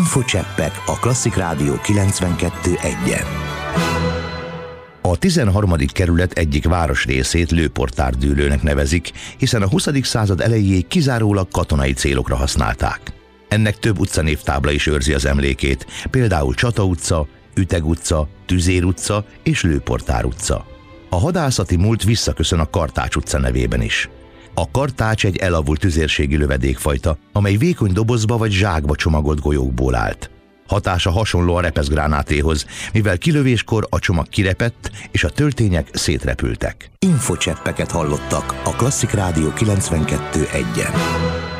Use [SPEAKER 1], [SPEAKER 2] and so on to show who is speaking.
[SPEAKER 1] Infocseppek a Klasszik Rádió 92.1-en. A 13. kerület egyik városrészét lőportárdűlőnek nevezik, hiszen a 20. század elejéig kizárólag katonai célokra használták. Ennek több utcanévtábla is őrzi az emlékét, például Csata utca, Üteg utca, Tüzér utca és Lőportár utca. A hadászati múlt visszaköszön a Kartács utca nevében is. A kartács egy elavult tüzérségi lövedékfajta, amely vékony dobozba vagy zsákba csomagolt golyókból állt. Hatása hasonló a repeszgránátéhoz, mivel kilövéskor a csomag kirepett és a töltények szétrepültek. Infocseppeket hallottak a Klasszik Rádió 92.1-en.